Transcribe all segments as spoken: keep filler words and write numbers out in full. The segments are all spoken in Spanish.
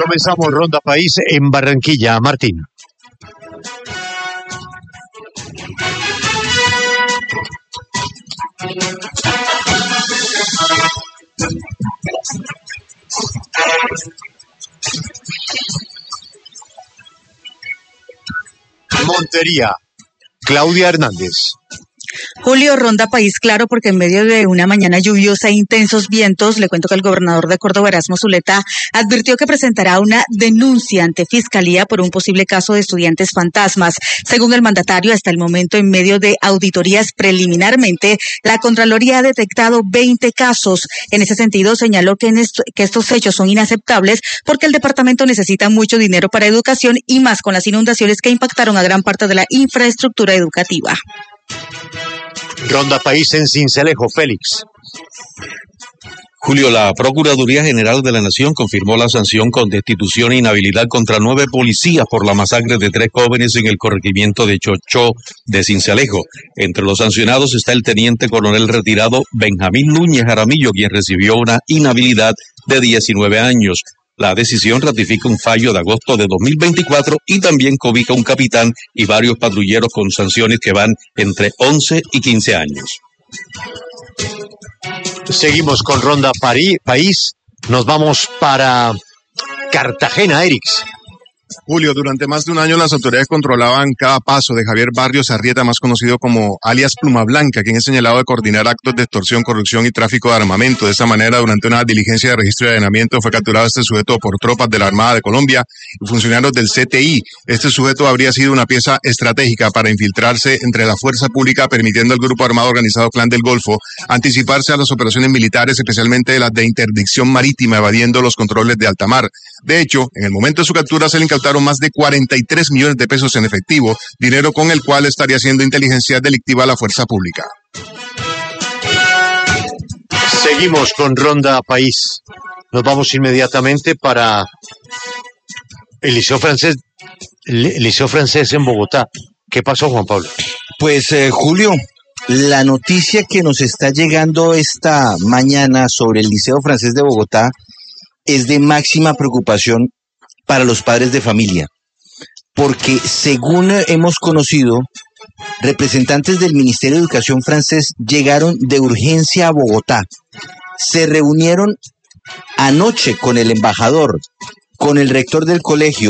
Comenzamos Ronda País en Barranquilla. Martín. Montería, Claudia Hernández. Julio, Ronda País claro porque en medio de una mañana lluviosa e intensos vientos, le cuento que el gobernador de Córdoba, Erasmo Zuleta, advirtió que presentará una denuncia ante Fiscalía por un posible caso de estudiantes fantasmas. Según el mandatario, hasta el momento, en medio de auditorías preliminarmente, la Contraloría ha detectado veinte casos. En ese sentido, señaló que, en esto, que estos hechos son inaceptables porque el departamento necesita mucho dinero para educación y más con las inundaciones que impactaron a gran parte de la infraestructura educativa. Ronda País en Sincelejo, Félix. Julio, la Procuraduría General de la Nación confirmó la sanción con destitución e inhabilidad contra nueve policías por la masacre de tres jóvenes en el corregimiento de Chochó de Sincelejo. Entre los sancionados está el teniente coronel retirado Benjamín Núñez Jaramillo, quien recibió una inhabilidad de diecinueve años. La decisión ratifica un fallo de agosto de dos mil veinticuatro y también cobija un capitán y varios patrulleros con sanciones que van entre once y quince años. Seguimos con Ronda Parí, País. Nos vamos para Cartagena, Erix. Julio, durante más de un año las autoridades controlaban cada paso de Javier Barrios Arrieta, más conocido como alias Pluma Blanca, quien es señalado de coordinar actos de extorsión, corrupción y tráfico de armamento. De esta manera, durante una diligencia de registro y allanamiento, fue capturado este sujeto por tropas de la Armada de Colombia y funcionarios del C T I. Este sujeto habría sido una pieza estratégica para infiltrarse entre la fuerza pública, permitiendo al grupo armado organizado Clan del Golfo anticiparse a las operaciones militares, especialmente las de interdicción marítima, evadiendo los controles de alta mar. De hecho, en el momento de su captura se le incautaron más de cuarenta y tres millones de pesos en efectivo, dinero con el cual estaría haciendo inteligencia delictiva a la fuerza pública. Seguimos con Ronda País. Nos vamos inmediatamente para el Liceo Francés, el Liceo Francés en Bogotá. ¿Qué pasó, Juan Pablo? Pues, eh, Julio, la noticia que nos está llegando esta mañana sobre el Liceo Francés de Bogotá es de máxima preocupación para los padres de familia, porque según hemos conocido, representantes del Ministerio de Educación francés llegaron de urgencia a Bogotá, se reunieron anoche con el embajador, con el rector del colegio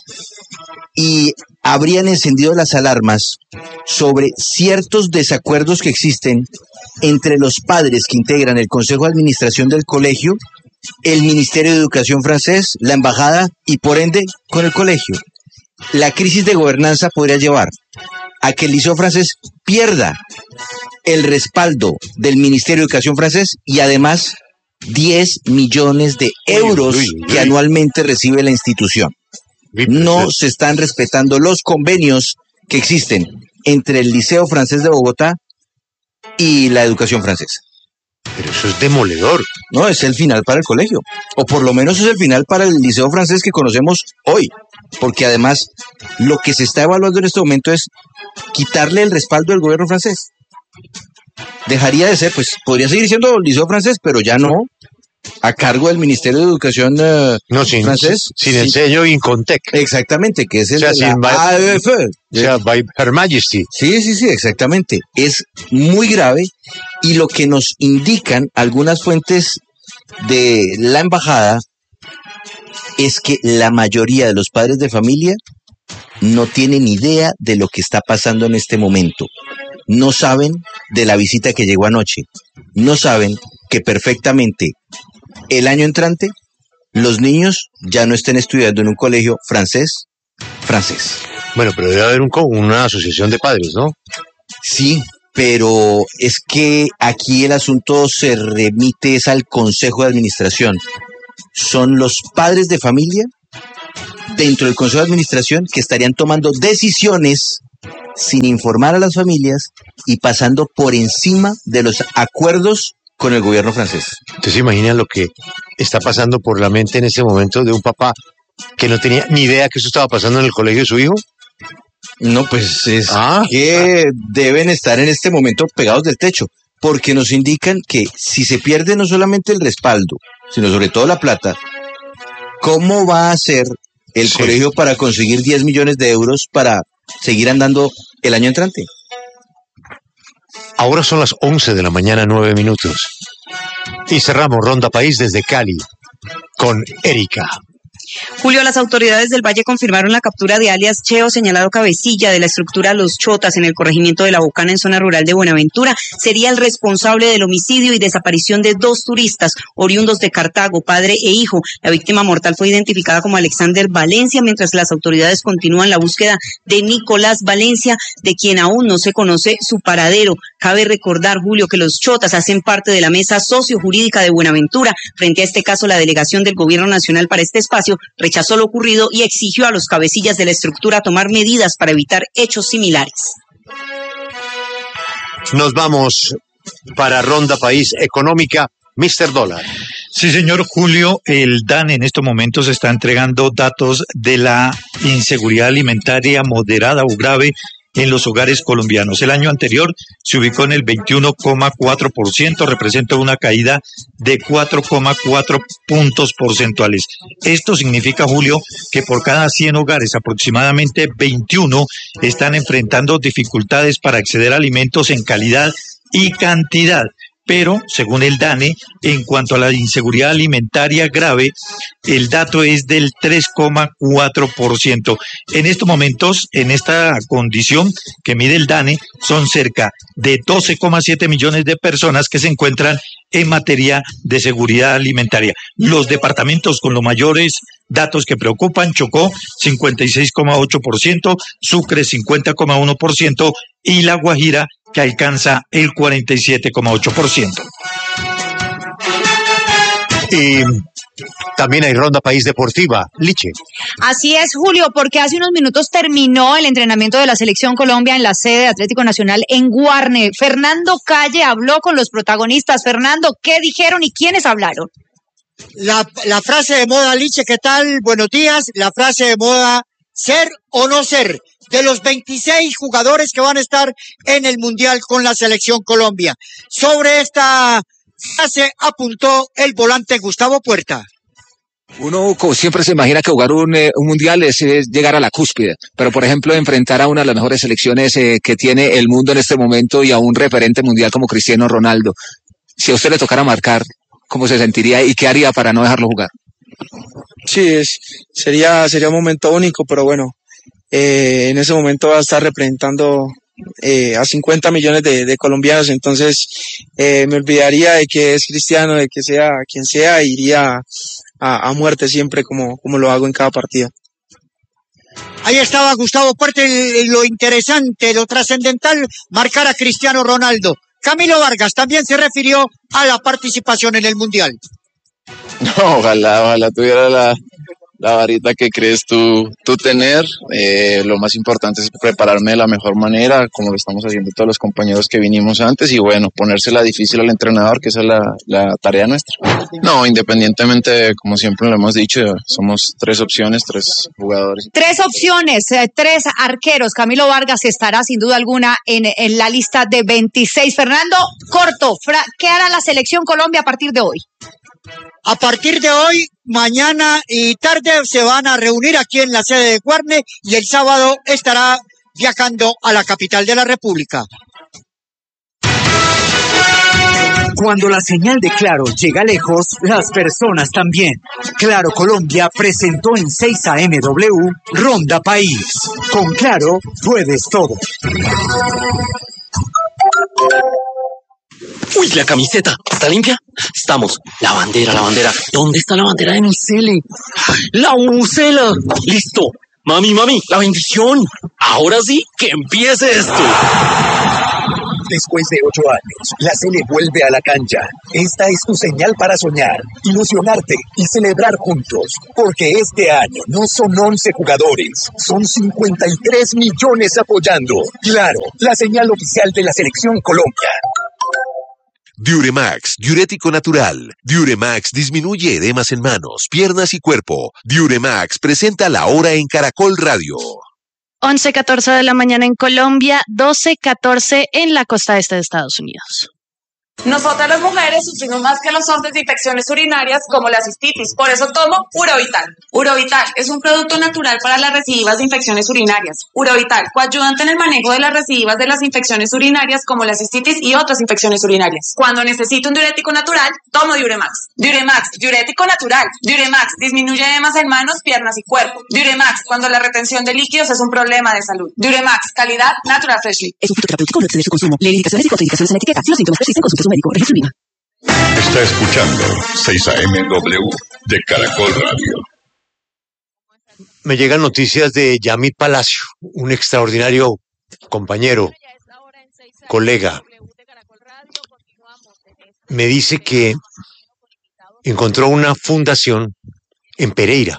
y habrían encendido las alarmas sobre ciertos desacuerdos que existen entre los padres que integran el Consejo de Administración del colegio, el Ministerio de Educación francés, la embajada y por ende con el colegio. La crisis de gobernanza podría llevar a que el Liceo francés pierda el respaldo del Ministerio de Educación francés y además diez millones de euros uy, uy, uy. que anualmente recibe la institución. No se están respetando los convenios que existen entre el Liceo Francés de Bogotá y la educación francesa. Pero eso es demoledor. No, es el final para el colegio. O por lo menos es el final para el liceo francés que conocemos hoy. Porque además, lo que se está evaluando en este momento es quitarle el respaldo del gobierno francés. Dejaría de ser, pues, podría seguir siendo el liceo francés, pero ya no a cargo del Ministerio de Educación uh, no, sin, francés. Sin, sin el sello Incontec. Exactamente, que es el o sea, de la sin A E F. O sea, by Her Majesty. Sí, sí, sí, exactamente. Es muy grave y lo que nos indican algunas fuentes de la embajada es que la mayoría de los padres de familia no tienen idea de lo que está pasando en este momento. No saben de la visita que llegó anoche. No saben que perfectamente el año entrante los niños ya no estén estudiando en un colegio francés, francés. Bueno, pero debe haber un, una asociación de padres, ¿no? Sí, pero es que aquí el asunto se remite es al Consejo de Administración. Son los padres de familia dentro del Consejo de Administración que estarían tomando decisiones sin informar a las familias y pasando por encima de los acuerdos con el gobierno francés. ¿Usted se imagina lo que está pasando por la mente en ese momento de un papá que no tenía ni idea que eso estaba pasando en el colegio de su hijo? No, pues es ah, que ah. deben estar en este momento pegados del techo, porque nos indican que si se pierde no solamente el respaldo, sino sobre todo la plata, ¿cómo va a hacer el Sí. colegio para conseguir diez millones de euros para seguir andando el año entrante? Ahora son las once de la mañana, nueve minutos. Y cerramos Ronda País desde Cali con Erika. Julio, las autoridades del Valle confirmaron la captura de alias Cheo, señalado cabecilla de la estructura Los Chotas en el corregimiento de La Bocana, en zona rural de Buenaventura. Sería el responsable del homicidio y desaparición de dos turistas oriundos de Cartago, padre e hijo. La víctima mortal fue identificada como Alexander Valencia, mientras las autoridades continúan la búsqueda de Nicolás Valencia, de quien aún no se conoce su paradero. Cabe recordar, Julio, que Los Chotas hacen parte de la mesa sociojurídica de Buenaventura. Frente a este caso, la delegación del Gobierno Nacional para este espacio rechazó lo ocurrido y exigió a los cabecillas de la estructura tomar medidas para evitar hechos similares. Nos vamos para Ronda País Económica, mister Dólar. Sí, señor Julio, el DANE en estos momentos está entregando datos de la inseguridad alimentaria moderada o grave en los hogares colombianos. El año anterior se ubicó en el veintiuno coma cuatro por ciento, representa una caída de cuatro coma cuatro puntos porcentuales. Esto significa, Julio, que por cada cien hogares aproximadamente veintiuno están enfrentando dificultades para acceder a alimentos en calidad y cantidad. Pero, según el DANE, en cuanto a la inseguridad alimentaria grave, el dato es del tres coma cuatro por ciento. En estos momentos, en esta condición que mide el DANE, son cerca de doce coma siete millones de personas que se encuentran en materia de seguridad alimentaria. Los departamentos con los mayores datos que preocupan: Chocó cincuenta y seis coma ocho por ciento, Sucre cincuenta coma uno por ciento y La Guajira, que alcanza el cuarenta y siete coma ocho por ciento. Y también hay Ronda País Deportiva, Liche. Así es, Julio, porque hace unos minutos terminó el entrenamiento de la Selección Colombia en la sede de Atlético Nacional en Guarne. Fernando Calle habló con los protagonistas. Fernando, ¿qué dijeron y quiénes hablaron? La, la frase de moda, Liche, ¿qué tal? Buenos días. La frase de moda, ser o no ser. De los veintiséis jugadores que van a estar en el Mundial con la Selección Colombia. Sobre esta frase apuntó el volante Gustavo Puerta. Uno como siempre se imagina que jugar un, eh, un mundial es, es llegar a la cúspide, pero por ejemplo enfrentar a una de las mejores selecciones eh, que tiene el mundo en este momento y a un referente mundial como Cristiano Ronaldo, si a usted le tocara marcar, ¿cómo se sentiría y qué haría para no dejarlo jugar? Sí, es, sería, sería un momento único, pero bueno, eh, en ese momento va a estar representando eh, a cincuenta millones de, de colombianos, entonces eh, me olvidaría de que es Cristiano, de que sea quien sea, e iría a, a muerte siempre como, como lo hago en cada partida. Ahí estaba Gustavo Puerta, lo interesante, lo trascendental, marcar a Cristiano Ronaldo. Camilo Vargas también se refirió a la participación en el Mundial. No, ojalá, ojalá tuviera la, la varita que crees tú, tú tener. Eh, lo más importante es prepararme de la mejor manera, como lo estamos haciendo todos los compañeros que vinimos antes, y bueno, ponérsela difícil al entrenador, que esa es la, la tarea nuestra. No, independientemente, como siempre lo hemos dicho, somos tres opciones, tres jugadores. Tres opciones, eh, tres arqueros. Camilo Vargas estará sin duda alguna en, en la lista de veintiséis. Fernando, corto, fra- ¿qué hará la Selección Colombia a partir de hoy? A partir de hoy, mañana y tarde se van a reunir aquí en la sede de Guarne y el sábado estará viajando a la capital de la República. Cuando la señal de Claro llega lejos, las personas también. Claro Colombia presentó en seis A M W Ronda País. Con Claro puedes todo. Uy, la camiseta, ¿está limpia? Estamos. La bandera, la bandera. ¿Dónde está la bandera de mi cele? ¡La bucela! ¡Listo! Mami, mami, la bendición. Ahora sí, que empiece esto. Después de ocho años, la Cele vuelve a la cancha. Esta es tu señal para soñar, ilusionarte y celebrar juntos. Porque este año no son once jugadores, son cincuenta y tres millones apoyando. Claro, la señal oficial de la Selección Colombia. Diuremax, diurético natural. Diuremax disminuye edemas en manos, piernas y cuerpo. Diuremax presenta La Hora en Caracol Radio. once catorce de la mañana en Colombia, doce catorce en la costa este de Estados Unidos. Nosotras las mujeres sufrimos más que los hombres de infecciones urinarias como la cistitis, por eso tomo Urovital. Urovital es un producto natural para las recidivas de infecciones urinarias. Urovital, coayudante en el manejo de las recidivas de las infecciones urinarias como la cistitis y otras infecciones urinarias. Cuando necesito un diurético natural, tomo Diuremax. Diuremax, diurético natural. Diuremax disminuye edemas en manos, piernas y cuerpo. Diuremax, cuando la retención de líquidos es un problema de salud. Diuremax, calidad Natural Freshly. Es un fitoterapéutico, no excede su consumo. Lee indicaciones y contraindicaciones en etiqueta. Si los síntomas persisten, consulte a su médico. Registro INVIMA. Está escuchando seis A M W de Caracol Radio. Me llegan noticias de Yamid Palacio, un extraordinario compañero, colega. Me dice que encontró una fundación en Pereira.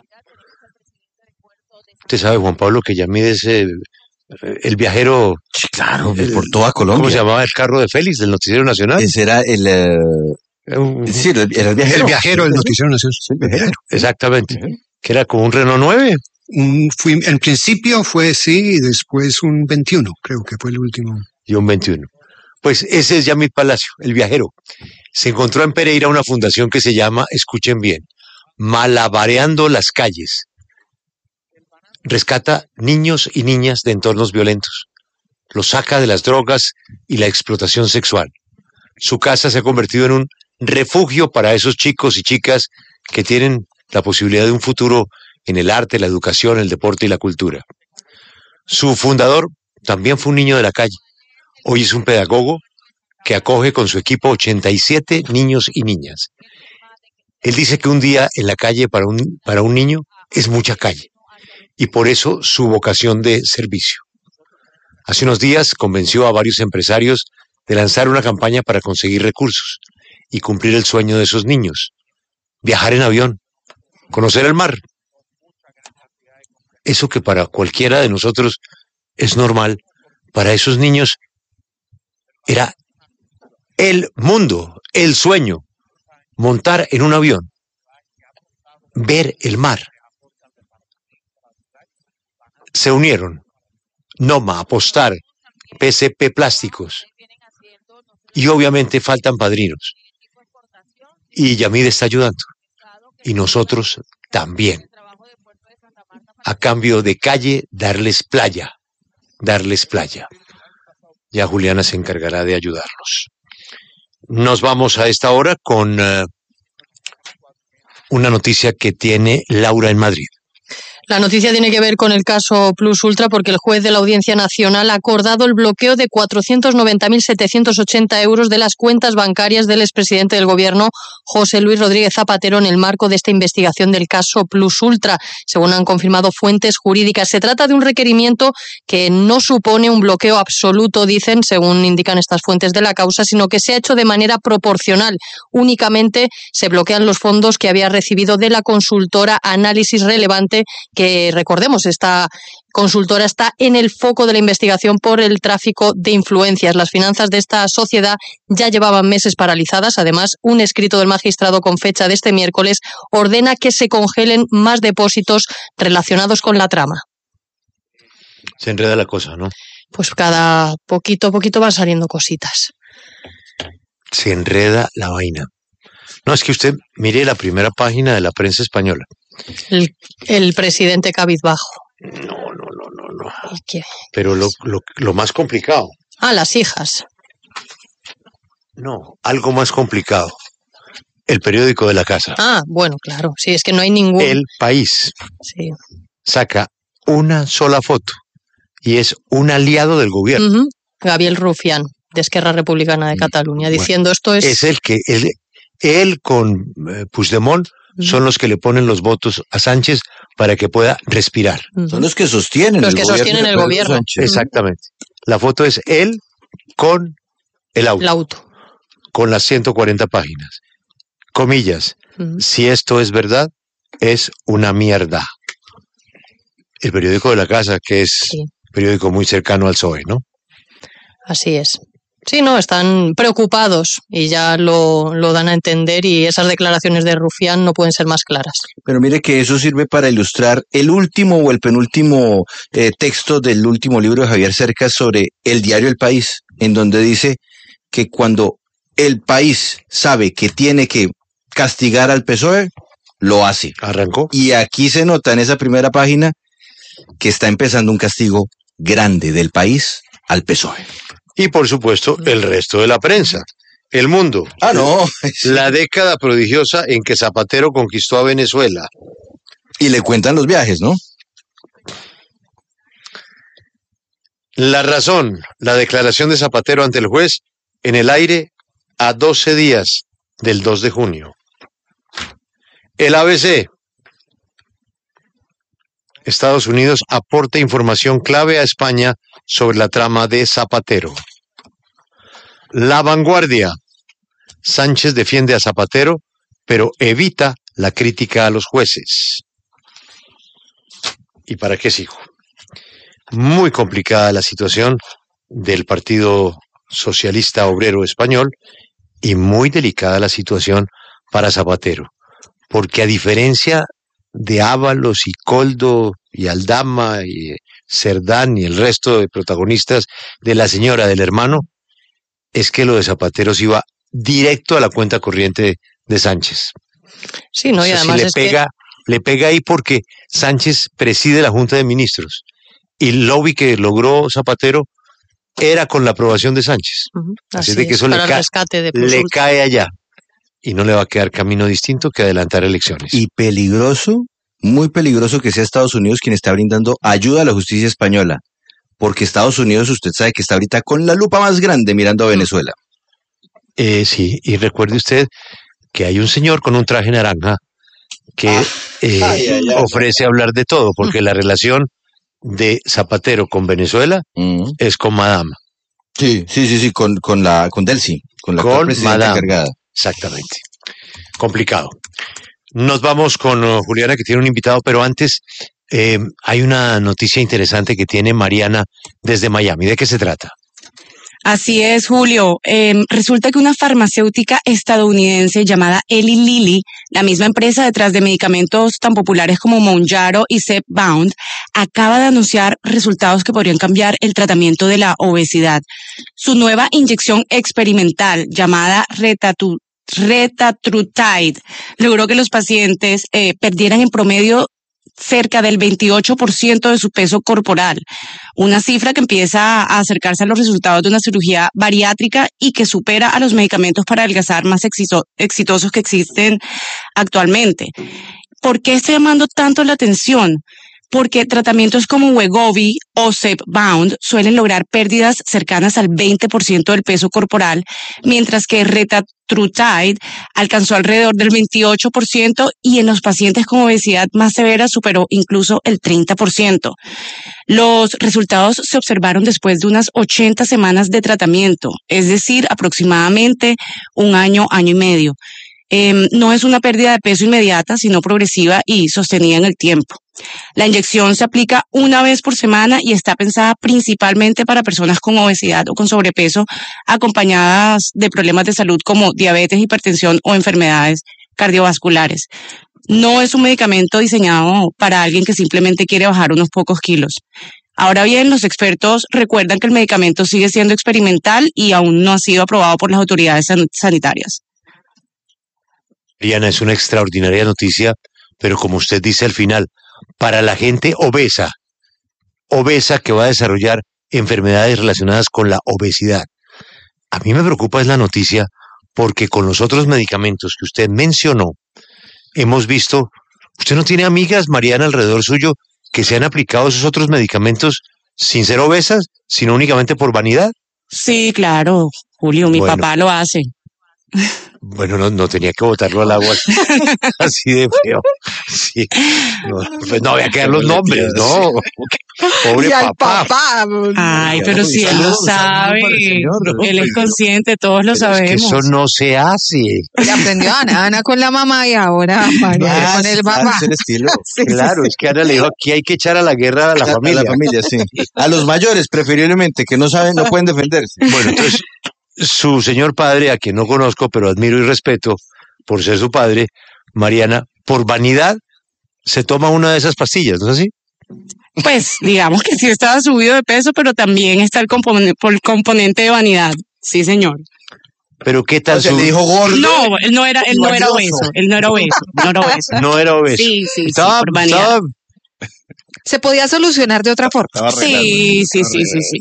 Usted sabe, Juan Pablo, que Yamid es eh, el viajero. Sí, claro, el, por toda Colombia. ¿Cómo se llamaba el carro de Félix del Noticiero Nacional? Ese era el. Uh, sí, era el viajero. El viajero del Noticiero Nacional. Sí, el viajero. Exactamente. Uh-huh. Que era como un Renault nueve. Un, fui, en principio fue sí, y después un veintiuno, creo que fue el último. Y un veintiuno. Pues ese es Yamid Palacio, el viajero. Se encontró en Pereira una fundación que se llama, escuchen bien, Malabareando las Calles. Rescata niños y niñas de entornos violentos. Los saca de las drogas y la explotación sexual. Su casa se ha convertido en un refugio para esos chicos y chicas que tienen la posibilidad de un futuro en el arte, la educación, el deporte y la cultura. Su fundador también fue un niño de la calle. Hoy es un pedagogo que acoge con su equipo ochenta y siete niños y niñas. Él dice que un día en la calle para un, para un niño es mucha calle, y por eso su vocación de servicio. Hace unos días convenció a varios empresarios de lanzar una campaña para conseguir recursos y cumplir el sueño de esos niños: viajar en avión, conocer el mar. Eso que para cualquiera de nosotros es normal, para esos niños era el mundo, el sueño: montar en un avión, ver el mar. Se unieron Noma, Apostar, P C P Plásticos, y obviamente faltan padrinos. Y Yamid está ayudando, y nosotros también. A cambio de calle, darles playa, darles playa. Ya Juliana se encargará de ayudarlos. Nos vamos a esta hora con uh, una noticia que tiene Laura en Madrid. La noticia tiene que ver con el caso Plus Ultra, porque el juez de la Audiencia Nacional ha acordado el bloqueo de cuatrocientos noventa mil setecientos ochenta euros de las cuentas bancarias del expresidente del Gobierno, José Luis Rodríguez Zapatero, en el marco de esta investigación del caso Plus Ultra, según han confirmado fuentes jurídicas. Se trata de un requerimiento que no supone un bloqueo absoluto, dicen, según indican estas fuentes de la causa, sino que se ha hecho de manera proporcional. Únicamente se bloquean los fondos que había recibido de la consultora Análisis Relevante, que, recordemos, esta consultora está en el foco de la investigación por el tráfico de influencias. Las finanzas de esta sociedad ya llevaban meses paralizadas. Además, un escrito del magistrado con fecha de este miércoles ordena que se congelen más depósitos relacionados con la trama. Se enreda la cosa, ¿no? Pues cada poquito a poquito van saliendo cositas. Se enreda la vaina. No, es que usted mire la primera página de la prensa española. El, el presidente cabizbajo. No, no, no, no, no. ¿Y qué? Pero lo, lo, lo más complicado. Ah, las hijas. No, algo más complicado. El periódico de la casa. Ah, bueno, claro. Sí, es que no hay ningún... El País. Sí. Saca una sola foto y es un aliado del gobierno. Uh-huh. Gabriel Rufián, de Esquerra Republicana de Cataluña, bueno, diciendo esto es... Es el que... Él, él con eh, Puigdemont son los que le ponen los votos a Sánchez para que pueda respirar. Uh-huh. Son los que sostienen los el que gobierno. sostienen el gobierno. Sánchez. Exactamente. La foto es él con el auto. El auto. Con las ciento cuarenta páginas. Comillas. Uh-huh. Si esto es verdad, es una mierda. El periódico de la casa, que es sí. periódico muy cercano al P S O E, ¿no? Así es. Sí, no, están preocupados y ya lo, lo dan a entender, y esas declaraciones de Rufián no pueden ser más claras. Pero mire que eso sirve para ilustrar el último o el penúltimo eh, texto del último libro de Javier Cercas sobre el diario El País, en donde dice que cuando el país sabe que tiene que castigar al P S O E, lo hace. Arrancó. Y aquí se nota en esa primera página que está empezando un castigo grande del país al P S O E. Y por supuesto, el resto de la prensa. El Mundo. Ah, no. La década prodigiosa en que Zapatero conquistó a Venezuela. Y le cuentan los viajes, ¿no? La Razón, la declaración de Zapatero ante el juez en el aire a doce días del dos de junio. El A B C. Estados Unidos aporta información clave a España sobre la trama de Zapatero. La Vanguardia. Sánchez defiende a Zapatero, pero evita la crítica a los jueces. ¿Y para qué sigo? Muy complicada la situación del Partido Socialista Obrero Español y muy delicada la situación para Zapatero, porque a diferencia de Ábalos y Coldo y Aldama y Cerdán y el resto de protagonistas de la señora del hermano, es que lo de Zapatero se iba directo a la cuenta corriente de Sánchez. Sí, no, y Eso sí, además le es pega, que... le pega ahí porque Sánchez preside la Junta de Ministros y el lobby que logró Zapatero era con la aprobación de Sánchez. Uh-huh, así, así de que es, eso le, para el ca rescate de le Plus cae allá y no le va a quedar camino distinto que adelantar elecciones. Y peligroso, muy peligroso que sea Estados Unidos quien está brindando ayuda a la justicia española, porque Estados Unidos usted sabe que está ahorita con la lupa más grande mirando a Venezuela. Eh, sí, y recuerde usted que hay un señor con un traje naranja que ah, eh, ay, ay, ay, ofrece ay. hablar de todo, porque mm. la relación de Zapatero con Venezuela mm. es con Madame. Sí, sí, sí, sí, con, con la con Delcy, con la con presidenta encargada. Exactamente. Complicado. Nos vamos con uh, Juliana, que tiene un invitado, pero antes eh, hay una noticia interesante que tiene Mariana desde Miami. ¿De qué se trata? Así es, Julio. Eh, resulta que una farmacéutica estadounidense llamada Eli Lilly, la misma empresa detrás de medicamentos tan populares como Mounjaro y Zepbound, acaba de anunciar resultados que podrían cambiar el tratamiento de la obesidad. Su nueva inyección experimental llamada Retatu Retatrutide logró que los pacientes eh, perdieran en promedio cerca del veintiocho por ciento de su peso corporal, una cifra que empieza a acercarse a los resultados de una cirugía bariátrica y que supera a los medicamentos para adelgazar más exito- exitosos que existen actualmente. ¿Por qué está llamando tanto la atención? Porque tratamientos como Wegovy o Zepbound suelen lograr pérdidas cercanas al veinte por ciento del peso corporal, mientras que Retatrutide alcanzó alrededor del veintiocho por ciento y en los pacientes con obesidad más severa superó incluso el treinta por ciento. Los resultados se observaron después de unas ochenta semanas de tratamiento, es decir, aproximadamente un año, año y medio. Eh, no es una pérdida de peso inmediata, sino progresiva y sostenida en el tiempo. La inyección se aplica una vez por semana y está pensada principalmente para personas con obesidad o con sobrepeso, acompañadas de problemas de salud como diabetes, hipertensión o enfermedades cardiovasculares. No es un medicamento diseñado para alguien que simplemente quiere bajar unos pocos kilos. Ahora bien, los expertos recuerdan que el medicamento sigue siendo experimental y aún no ha sido aprobado por las autoridades san- sanitarias. Diana, es una extraordinaria noticia, pero como usted dice al final, para la gente obesa, obesa que va a desarrollar enfermedades relacionadas con la obesidad. A mí me preocupa es la noticia porque con los otros medicamentos que usted mencionó, hemos visto, usted no tiene amigas, Mariana, alrededor suyo, que se han aplicado esos otros medicamentos sin ser obesas, sino únicamente por vanidad. Sí, claro, Julio, mi Bueno. papá lo hace. Bueno, no, no tenía que botarlo al agua así, así de feo. Sí. No, pues no había que dar los nombres, ¿no? Pobre Y al papá. papá. Ay, pero si él lo sabe, él es consciente, todos lo Pero es que sabemos. eso no se hace. Y aprendió Ana, Ana con la mamá y ahora María con el papá. Sí, Claro, sí, es que Ana le dijo, aquí hay que echar a la guerra a la A- a familia. la familia, sí. A los mayores, preferiblemente, que no saben, no pueden defenderse. Bueno, entonces, su señor padre, a quien no conozco, pero admiro y respeto por ser su padre, Mariana, por vanidad, se toma una de esas pastillas, ¿no es así? Pues digamos que sí estaba subido de peso, pero también está el componente, por el componente de vanidad. Sí, señor. Pero ¿qué tal O sea, su... le dijo gordo. No, él no era, él no era Valioso. obeso, él no era obeso, no era obeso. No era obeso. Sí, sí, sí, Estaba- por vanidad. estaba- Se podía solucionar de otra forma. Sí, sí, sí, sí, sí.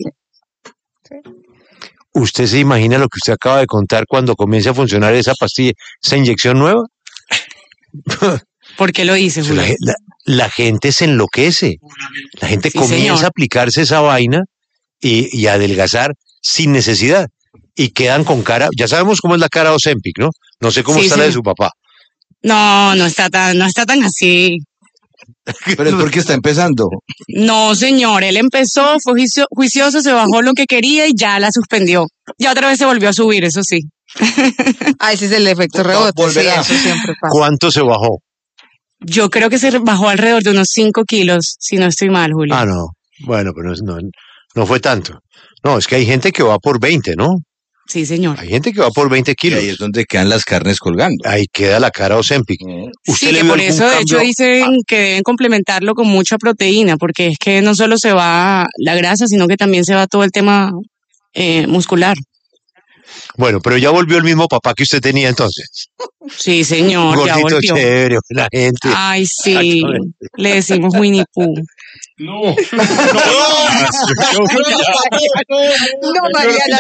¿Usted se imagina lo que usted acaba de contar cuando comience a funcionar esa pastilla, esa inyección nueva? ¿Por qué lo dice, La, Julio? ge- la- la gente se enloquece. La gente Sí, comienza señor. a aplicarse esa vaina y, y a adelgazar sin necesidad. Y quedan con cara, ya sabemos cómo es la cara de Ozempic, ¿no? No sé cómo Sí, está la de sí. su papá. No, no está tan, no está tan así. Pero es porque está empezando. No, señor, él empezó, fue juicio- juicioso, se bajó lo que quería y ya la suspendió. Ya otra vez se volvió a subir, eso sí. Ah, ese es el efecto rebote. Sí, volverá. eso siempre pasa. ¿Cuánto se bajó? Yo creo que se bajó alrededor de unos cinco kilos, si no estoy mal, Julio. Ah, no. Bueno, pero no, no fue tanto. No, es que hay gente que va por veinte, ¿no? Sí, señor. Hay gente que va por veinte kilos. Ahí es donde quedan las carnes colgando. Ahí queda la cara Ozempic. Sí, que por eso de hecho dicen que deben complementarlo con mucha proteína, porque es que no solo se va la grasa, sino que también se va todo el tema eh, muscular. Bueno, pero ya volvió el mismo papá que usted tenía entonces. Sí, señor, ya Gordito, volvió. chévere, la gente. Ay, sí, Exactamente. le decimos Winnie Pooh. No. No, Mariana.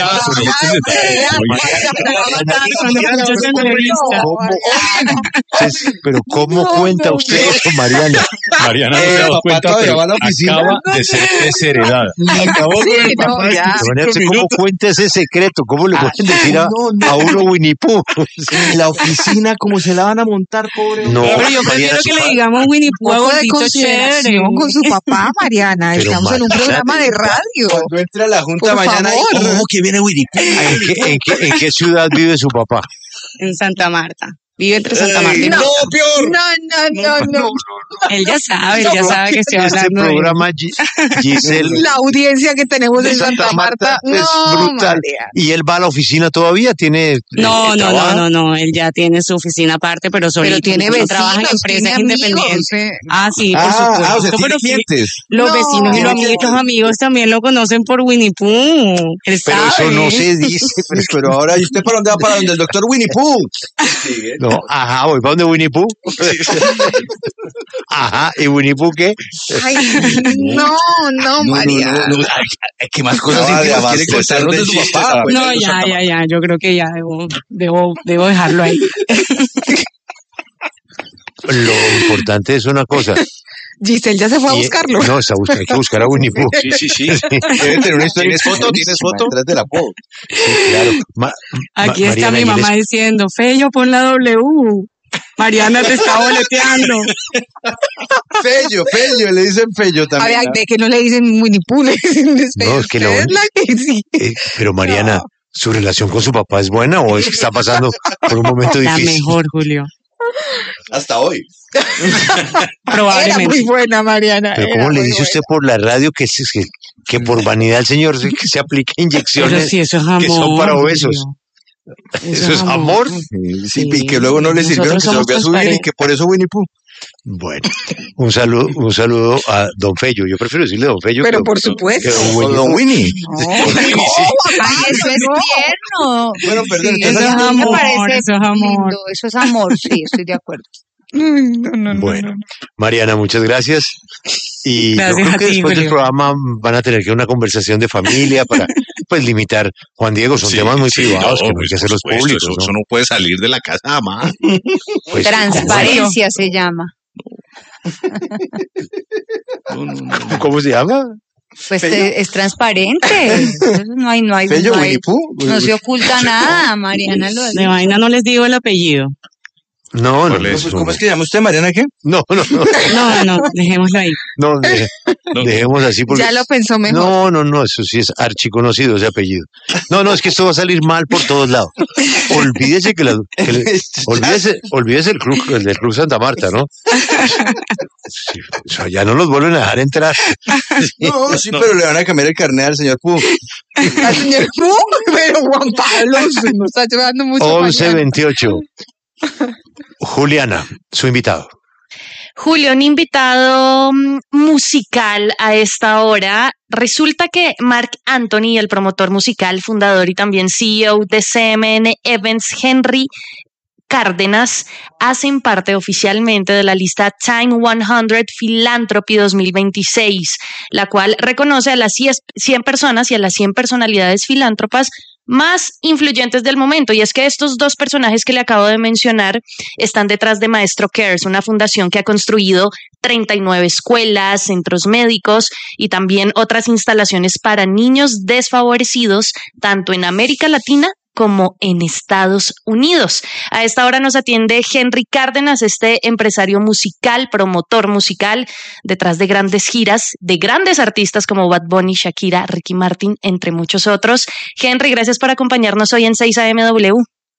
Entonces, pero ¿cómo cuenta usted eso, Mariana? Mariana no Eh, se ha dado papá cuenta, todavía pero va a la oficina. acaba de ser desheredada. Acabó con el papá. Mariana, ¿cómo cuenta ese secreto? ¿Cómo le pueden decir a, no, no. a uno Winnie Pooh? En la oficina, ¿cómo se la van a montar, pobre? No, Pero yo prefiero que le digamos Winnie Pooh a Poco de gordito chévere. consideración con su papá, Mariana. Pero Estamos en un Mariana, programa de radio. Cuando entra a la junta Por mañana, favor. oh, que viene Winnie Pooh. ¿En qué, en, qué, ¿En qué ciudad vive su papá? En Santa Marta. Vive entre Santa Marta y No, Bogotá. peor. No, no, no, no. Él ya sabe, él ya sabe que estoy Este hablando de él. programa, Gi- Giselle, La audiencia que tenemos de en Santa Marta, es no, brutal. María. ¿Y él va a la oficina todavía? ¿Tiene No, eh, no, no, trabaja? no, no, él ya tiene su oficina aparte, pero solito. Pero tiene no vecinos, trabaja en tiene empresas amigos, independientes. eh. Ah, sí, por Ah, supuesto. ah, o sea, tiene Pero sí, clientes. los No. vecinos y los amigos, los amigos también lo conocen por Winnie Pooh. Él Pero eso sabe. no se dice. Pero, pero ahora, ¿y usted para dónde va? Para donde el doctor Winnie Pooh. No, ajá, voy para donde Winnie Pooh. Ajá, ¿y Winnie Pooh qué? Ay, no, no, María. No, no, no, ay, ay, ¿qué más cosas Acaba de íntimas quiere abastecer contarnos de de su chistes papá? a Pues, No, ya, ya, ya. Yo creo que ya debo, debo, debo dejarlo ahí. Lo importante es una cosa. Giselle ya se fue a y- buscarlo. No, está busca- hay que buscar a Winnie Pooh. Sí, sí, sí. Debe tener una historia. ¿Tienes foto? ¿Tienes foto? Detrás de la po. Sí, claro. Ma- Aquí Ma- está Mariana, mi ¿y él mamá es- diciendo, Fello, pon la W. Mariana te está boleteando. Fello, Fello, le dicen Fello A también. ver, ve que no le dicen Winnie Pooh, le dicen No, es que lo- Usted es la que sí. eh, pero Mariana, ¿su relación con su papá es buena o es que está pasando por un momento La difícil? mejor, Julio. Hasta hoy. Era Probablemente. muy buena, Mariana. Pero era ¿cómo le muy dice usted por la radio que, se- que, que por vanidad el señor se, que se aplica Pero inyecciones sí, eso es amor. que son para obesos? Julio. ¿Eso es amor? Sí, Sí, y que luego no le sirvieron, nosotros que se somos volvió a subir y transparentes. que por eso Winnie Pooh. Bueno, un saludo, un saludo a Don Fello. Yo prefiero decirle Don Fello. Pero que- por supuesto. que Don O Winnie. Don Winnie. No, ay, eso es tierno. Bueno, perdón, Sí, entonces- Eso es a mí me amor, parece eso es amor. lindo, eso es amor, sí, estoy de acuerdo. Ay, no, no, no, Bueno, no. Mariana, muchas gracias. Y Gracias yo creo a que ti, después del Julio. programa van a tener que una conversación de familia para pues limitar. Juan Diego, son Sí, temas muy sí, privados no, que no hay pues, que por hacerlos supuesto, públicos. Eso, ¿no? eso no puede salir de la casa jamás. Pues, Transparencia se llama. ¿cómo, cómo se llama? Pues te- es transparente. Eso No hay, no hay, Fello, no, hay- Winnie Pooh. no se oculta nada, Mariana. Lo De vaina no les digo el apellido. No, no, ¿Cuál no, es? Pues, ¿cómo es que llama usted, Mariana? ¿Qué? no, no, no, No, no, dejémoslo ahí. no, deje- dejemos así porque Ya lo pensó mejor. no, no, no, eso sí es archiconocido ese apellido. No, no, es que esto va a salir mal por todos lados. Olvídese que la, que le- olvídese, olvídese el club, el del Club Santa Marta, ¿no? Sí, o sea, ya no los vuelven a dejar entrar. No, sí, pero le van a cambiar el carnet al señor Pooh. Al señor Pooh, pero Juan Pablo se nos está llevando mucho. once mañana. veintiocho. Juliana, su invitado. Julio, un invitado mm, musical a esta hora. Resulta que Marc Anthony, el promotor musical, fundador y también C E O de C M N Events, Henry Cárdenas, hacen parte oficialmente de la lista Time cien Philanthropy dos mil veintiséis, la cual reconoce a las cien personas y a las cien personalidades filántropas más influyentes del momento. Y es que estos dos personajes que le acabo de mencionar están detrás de Maestro Cares, una fundación que ha construido treinta y nueve escuelas, centros médicos y también otras instalaciones para niños desfavorecidos, tanto en América Latina como en Estados Unidos. A esta hora nos atiende Henry Cárdenas, este empresario musical, promotor musical, detrás de grandes giras, de grandes artistas como Bad Bunny, Shakira, Ricky Martin, entre muchos otros. Henry, gracias por acompañarnos hoy en seis A M W.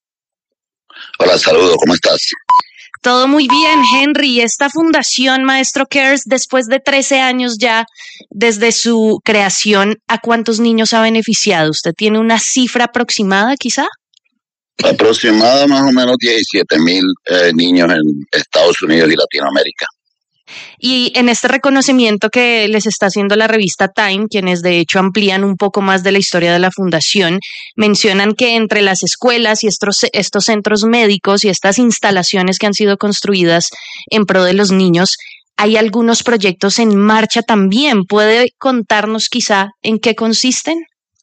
Hola, saludos, ¿cómo estás? Todo muy bien, Henry. Esta fundación Maestro Cares, después de trece años ya desde su creación, ¿a cuántos niños ha beneficiado? ¿Usted tiene una cifra aproximada, quizá? Aproximada más o menos diecisiete mil eh, niños en Estados Unidos y Latinoamérica. Y en este reconocimiento que les está haciendo la revista Time, quienes de hecho amplían un poco más de la historia de la fundación, mencionan que entre las escuelas y estos, estos centros médicos y estas instalaciones que han sido construidas en pro de los niños, hay algunos proyectos en marcha también. ¿Puede contarnos quizá en qué consisten?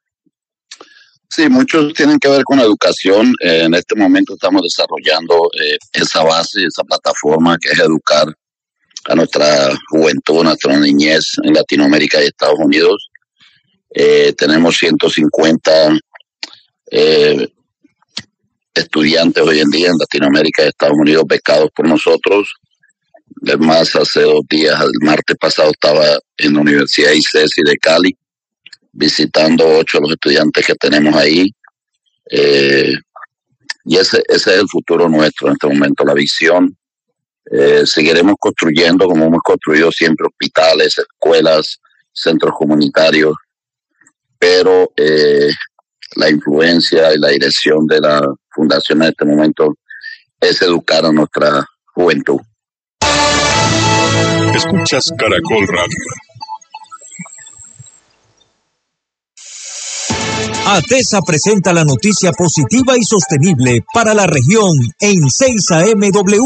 Sí, muchos tienen que ver con educación. Eh, en este momento estamos desarrollando eh, esa base, esa plataforma que es educar a nuestra juventud, a nuestra niñez en Latinoamérica y Estados Unidos. Eh, tenemos ciento cincuenta eh, estudiantes hoy en día en Latinoamérica y Estados Unidos becados por nosotros. Además, hace dos días, el martes pasado, estaba en la Universidad I C E S I de Cali, visitando ocho de los estudiantes que tenemos ahí. Eh, y ese, ese es el futuro nuestro en este momento, la visión. Eh, seguiremos construyendo como hemos construido siempre hospitales, escuelas, centros comunitarios, pero eh, la influencia y la dirección de la fundación en este momento es educar a nuestra juventud. Escuchas Caracol Radio. ATESA presenta la noticia positiva y sostenible para la región en seis A M W.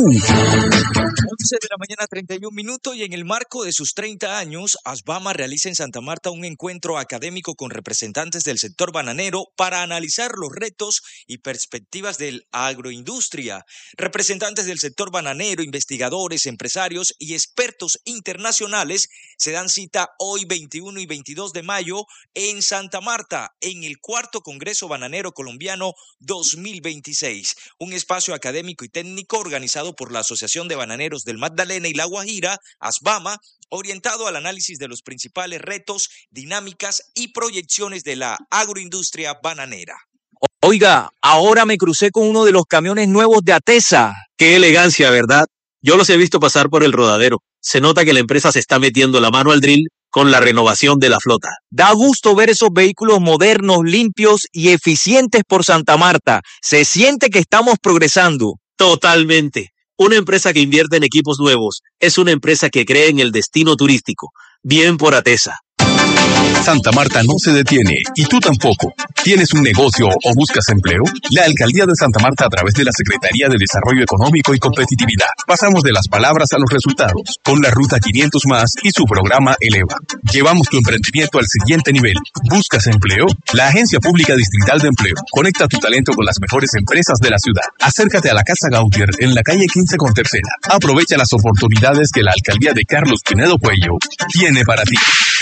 once de la mañana, treinta y un minutos, y en el marco de sus treinta años, ASBAMA realiza en Santa Marta un encuentro académico con representantes del sector bananero para analizar los retos y perspectivas de la agroindustria. Representantes del sector bananero, investigadores, empresarios y expertos internacionales se dan cita hoy veintiuno y veintidós de mayo en Santa Marta, en el cuarto Congreso Bananero Colombiano dos mil veintiséis, un espacio académico y técnico organizado por la Asociación de Bananeros del Magdalena y La Guajira, ASBAMA, orientado al análisis de los principales retos, dinámicas y proyecciones de la agroindustria bananera. Oiga, ahora me crucé con uno de los camiones nuevos de ATESA. Qué elegancia, ¿verdad? Yo los he visto pasar por el rodadero. Se nota que la empresa se está metiendo la mano al drill con la renovación de la flota. Da gusto ver esos vehículos modernos, limpios y eficientes por Santa Marta. Se siente que estamos progresando. Totalmente. Una empresa que invierte en equipos nuevos es una empresa que cree en el destino turístico. Bien por ATESA. Santa Marta no se detiene y tú tampoco. ¿Tienes un negocio o buscas empleo? La Alcaldía de Santa Marta, a través de la Secretaría de Desarrollo Económico y Competitividad, pasamos de las palabras a los resultados con la Ruta quinientos más y su programa Eleva. Llevamos tu emprendimiento al siguiente nivel. ¿Buscas empleo? La Agencia Pública Distrital de Empleo conecta tu talento con las mejores empresas de la ciudad. Acércate a la Casa Gautier en la calle quince con Tercera. Aprovecha las oportunidades que la Alcaldía de Carlos Pinedo Cuello tiene para ti.